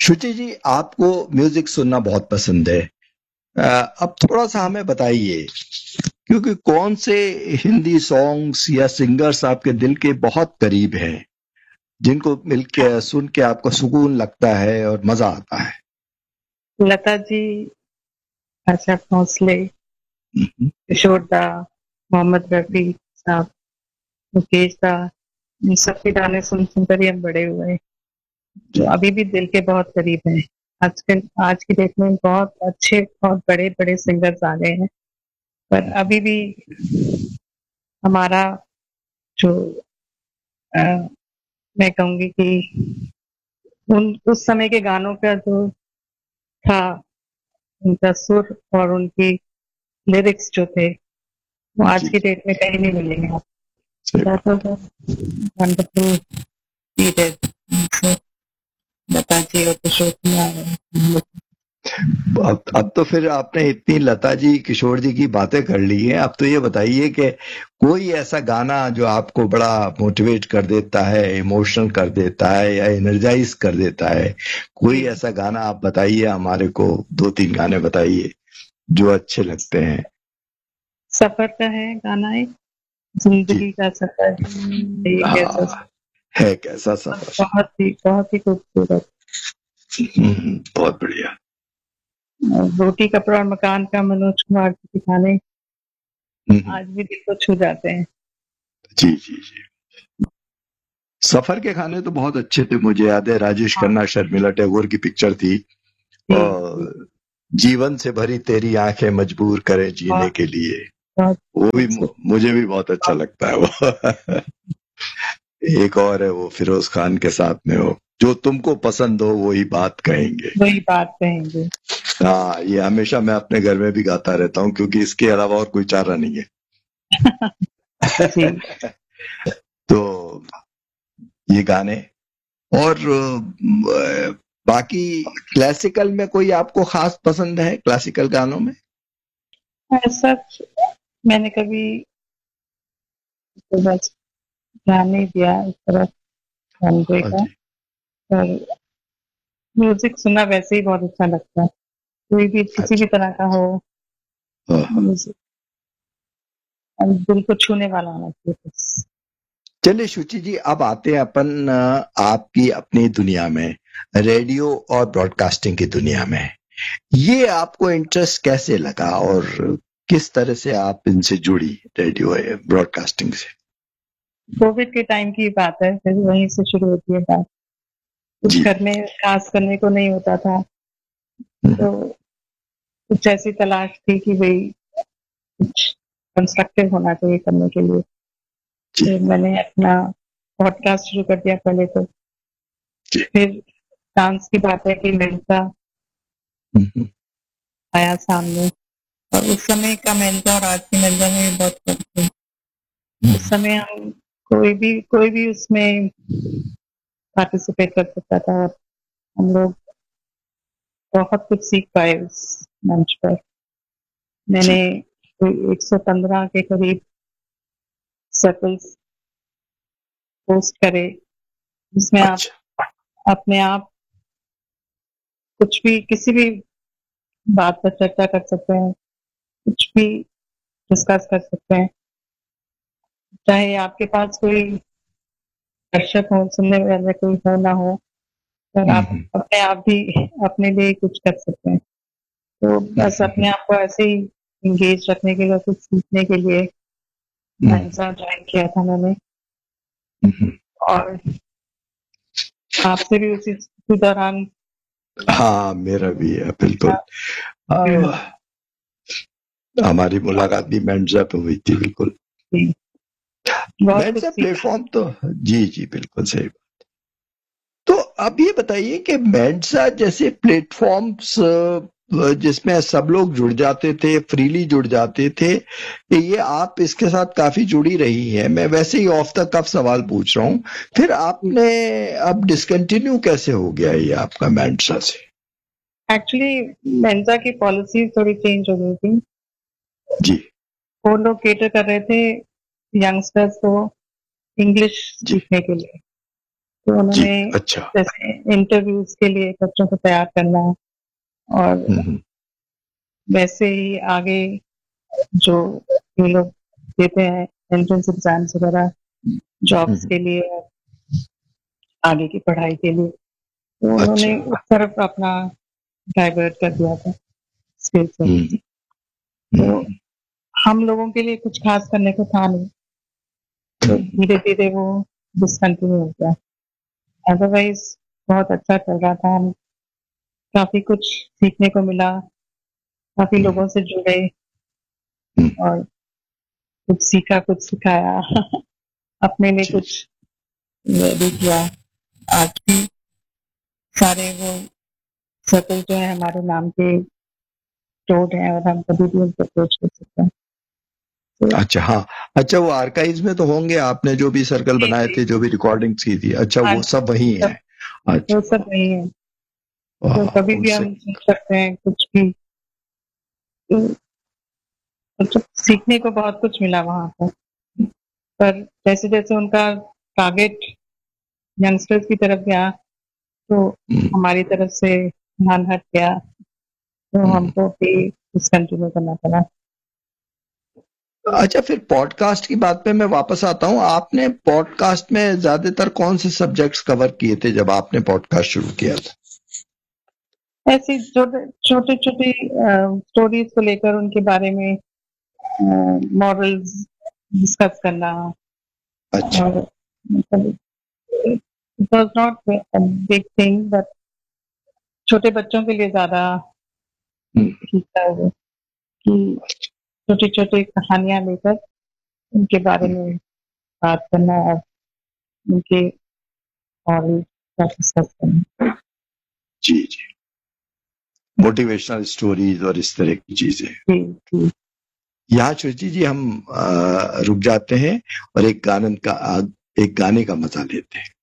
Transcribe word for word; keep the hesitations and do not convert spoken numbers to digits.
शुचि जी, आपको म्यूजिक सुनना बहुत पसंद है। अ, अब थोड़ा सा हमें बताइए, क्योंकि कौन से हिंदी सॉन्ग्स या सिंगर्स आपके दिल के बहुत करीब हैं, जिनको मिलके सुन के आपको सुकून लगता है और मजा आता है? लता जी, आशा भोसले, हम्म, किशोर दा, मोहम्मद रफी साहब, मुकेश दा, इन सबके गाने सुन सुनकर ही हम बड़े हुए हैं, जो जी अभी भी दिल के बहुत करीब हैं। आजकल आज की डेट में बहुत अच्छे बहुत बड़े बड़े सिंगर्स आ गए हैं, पर अभी भी हमारा जो अ, मैं कहूँगी कि उन उस समय के गानों का जो था, उनका सुर और उनकी लिरिक्स जो थे, वो आज जी की डेट में कहीं नहीं मिलेंगे आप। सही दैट बात। Was a wonderful period. Lata ji और किशोर कुमार हम लोग। अब अब तो फिर आपने इतनी लता जी किशोर जी की बातें कर ली हैं, अब तो ये बताइए कि कोई ऐसा गाना जो आपको बड़ा मोटिवेट कर देता है, इमोशनल कर देता है या एनर्जाइज कर देता है, कोई जी, ऐसा गाना आप बताइए हमारे को। दो तीन गाने बताइए जो अच्छे लगते हैं। सफर का है गाना, एक जी जिंदगी का सफर, ये कैसा हाँ, है कैसा सफर, सफर। बहुत ही बहुत ही खूबसूरत। हम्म, बहुत बढ़िया। और रोटी कपड़ा और मकान का मनोज कुमार के गाने हम्म, आज भी दिल को छू जाते हैं। जी जी जी। सफर के गाने तो बहुत अच्छे थे, मुझे याद है राजेश हाँ खन्ना शर्मिला टैगोर की पिक्चर थी। जी जी, और जीवन से भरी तेरी आंखें मजबूर करें जीने बहुत के लिए, बहुत वो भी मु- खूबसूरत। मुझे भी बहुत अच्छा लगता है वो। एक और है वो फिरोज खान के साथ में, हो जो तुमको पसंद हो वही बात कहेंगे। वही बात कहेंगे। हाँ, ये हमेशा मैं अपने घर में भी गाता रहता हूँ, क्योंकि इसके अलावा और कोई चारा नहीं जी, है। तो ये गाने और अ, बाकी क्लासिकल में कोई आपको खास पसंद है क्लासिकल गानों में? ऐसा मैंने कभी तो बस ध्यान नहीं दिया इस तरफ जानने हाँ का। जी। पर म्यूजिक सुनना वैसे ही बहुत अच्छा लगता है, कोई भी किसी भी अच्छा। तरह का हो। हाँ हाँ। म्यूजिक दिल को छूने वाला होना चाहिए बस। चलिए शुचि जी, अब आते हैं अपन अ, आपकी अपनी दुनिया में, रेडियो और ब्रॉडकास्टिंग की दुनिया में। ये आपको इंटरेस्ट कैसे लगा और किस तरह से आप इनसे जुड़ी, रेडियो या ब्रॉडकास्टिंग से? कोविड के टाइम की बात है, फिर वहीं से शुरू होती है बात। कुछ जी। घर में खास करने को नहीं होता था, हम्म, तो कुछ ऐसी तलाश थी कि भाई कुछ कंस्ट्रक्टिव होना चाहिए करने के लिए। जी फिर मैंने अपना पॉडकास्ट शुरू कर दिया पहले तो। जी। फिर डांस की बात है कि मिर्जा हम्म, आया सामने, और उस समय का मिर्जा और आज की मिर्जा में भी बहुत फर्क है। उस हम्म, समय हम कोई भी कोई भी उसमें पार्टिसिपेट कर सकता था, और हम लोग बहुत कुछ सीख पाए उस मंच पर। मैंने जी। कोई एक सौ पंद्रह के करीब सर्कल्स पोस्ट करे, जिसमें आप अच्छा। अपने आप कुछ भी किसी भी बात पर चर्चा कर सकते हैं, कुछ भी डिस्कस कर सकते हैं, चाहे आपके पास कोई दर्शक हो, सुनने वाले कोई हो ना हो, पर आप हम्म, अपने आप भी अपने लिए कुछ कर सकते हैं। तो बस हम्म, अपने आप को ऐसे ही इंगेज रखने के लिए, कुछ सीखने के लिए हम्म, मेंसा ज्वाइन किया था मैंने। हम्म। और आपसे भी उसी उसी दौरान हाँ, मेरा भी है बिल्कुल। था। आ, हमारी मुलाकात भी मेंसा पे हुई थी, बिल्कुल। जी, बहुत कुछ मेंसा सीखा। प्लेटफॉर्म तो, जी जी बिल्कुल सही। तो अब ये बताइए कि मेंसा जैसे प्लेटफॉर्म्स जिसमें सब लोग जुड़ जाते थे, फ्रीली जुड़ जाते थे, ये आप इसके साथ काफी जुड़ी रही हैं। मैं वैसे ही ऑफ द कफ सवाल पूछ रहा हूँ, फिर आपने अब डिसकंटिन्यू कैसे हो गया ये आपका मेंसा से? एक्चुअली मेंसा की पॉलिसी थोड़ी चेंज हो गई थी। जी वो लोग केटर कर रहे थे यंगस्टर्स को इंग्लिश जी सीखने के लिए। तो जी। उन्होंने अच्छा। जैसे इंटरव्यूज के लिए बच्चों को तैयार करना और हम्म, वैसे ही आगे जो ये लोग देते हैं एंट्रेंस एग्जाम्स वगैरह जॉब्स हम्म, के लिए, आगे की पढ़ाई के लिए, तो अच्छा। उन्होंने उस तरफ अपना डाइवर्ट कर दिया था स्किल से। हम्म, तो हम्म, हम लोगों के लिए कुछ खास करने को था नहीं, तो हम्म, धीरे धीरे वो डिसकंटिन्यू हो गया। अदरवाइज बहुत अच्छा चल रहा था, हम काफी कुछ सीखने को मिला, काफी हम्म, लोगों से जुड़े हम्म, और कुछ सीखा, कुछ सिखाया अपने लिए जी, कुछ भी किया। आज भी सारे वो सर्कल जो है हमारे नाम के स्टोर्ड हैं और हम कभी भी उनको अप्रोच कर सकते हैं। तो अच्छा, हाँ। अच्छा, वो आर्काइव्स में तो होंगे, आपने जो भी सर्कल जी, बनाए जी। थे, जो भी रिकॉर्डिंग्स की थी, अच्छा हाँ वो जी, सब वही सब है। अच्छा, वो सब वही है। तो वाह, कभी भी उनसे। हम सीख सकते हैं कुछ भी। तो मतलब सीखने को बहुत कुछ मिला वहाँ पर। पर जैसे-जैसे उनका टारगेट यंगस्टर्स की तरफ गया, तो हम्म, हमारी तरफ से ध्यान हट गया, तो हम्म। हमको भी डिसकंटिन्यू करना पड़ा। अच्छा, फिर पॉडकास्ट की बात पे मैं वापस आता हूँ। आपने पॉडकास्ट में ज्यादातर कौन से सब्जेक्ट्स कवर किए थे जब आपने पॉडकास्ट शुरू किया था? ऐसी छोटे छोटे-छोटे अ, स्टोरीज को लेकर उनके बारे में अ, मॉरल्स डिस्कस करना अच्छा। और मतलब it was not a big thing but छोटे बच्चों के लिए ज़्यादा हम्म, ठीक था वो कि छोटी-छोटी कहानियाँ लेकर उनके बारे हम्म, में बात करना और उनके मॉरल का डिस्कस करना। जी, जी। मोटिवेशनल स्टोरीज और इस तरह की चीजें। जी, जी। यहाँ श्रुति जी हम अ, रुक जाते हैं और एक गानन का एक गाने का मजा लेते हैं।